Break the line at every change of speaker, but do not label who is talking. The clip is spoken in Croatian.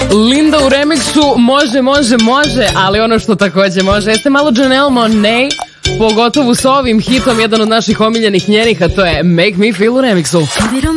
Linda u remiksu može, ali ono što takođe može jeste malo Janelle Monáe, pogotovo s ovim hitom, jedan od naših omiljenih njenih, a to je Make Me Feel u remiksu.